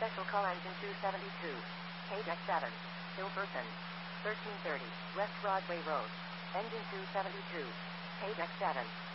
Special call engine 272. Page X7. Hilberton. 1330. West Broadway Road. Engine 272. Page X7.